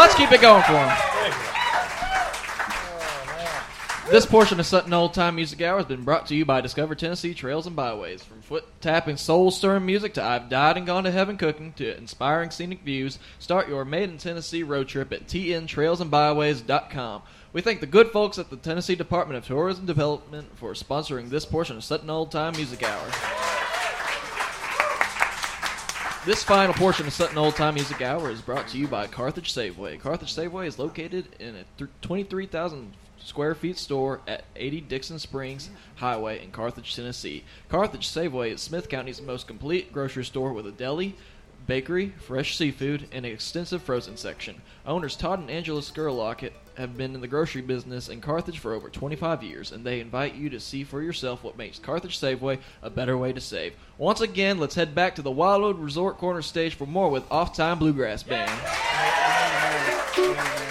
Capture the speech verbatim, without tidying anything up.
let's keep it going for him. This portion of Sutton Old Time Music Hour has been brought to you by Discover Tennessee Trails and Byways. From foot-tapping, soul-stirring music to I've Died and Gone to Heaven cooking to inspiring scenic views, start your Made in Tennessee road trip at t n trails and byways dot com. We thank the good folks at the Tennessee Department of Tourism Development for sponsoring this portion of Sutton Old Time Music Hour. This final portion of Sutton Old Time Music Hour is brought to you by Carthage Safeway. Carthage Safeway is located in a twenty-three thousand square feet store at eighty Dixon Springs Highway in Carthage, Tennessee. Carthage Safeway is Smith County's most complete grocery store with a deli, bakery, fresh seafood, and an extensive frozen section. Owners Todd and Angela Skurlock have been in the grocery business in Carthage for over twenty-five years, and they invite you to see for yourself what makes Carthage Safeway a better way to save. Once again, let's head back to the Wildwood Resort Corner stage for more with Off Time Bluegrass Band.